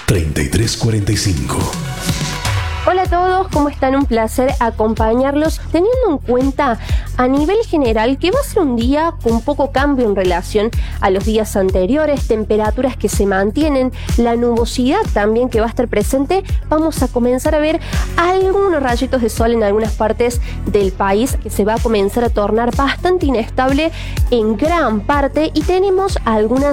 3345. Hola a todos, ¿cómo están? Un placer acompañarlos, teniendo en cuenta a nivel general que va a ser un día con poco cambio en relación a los días anteriores, temperaturas que se mantienen, la nubosidad también que va a estar presente. Vamos a comenzar a ver algunos rayitos de sol en algunas partes del país, que se va a comenzar a tornar bastante inestable en gran parte, y tenemos algunas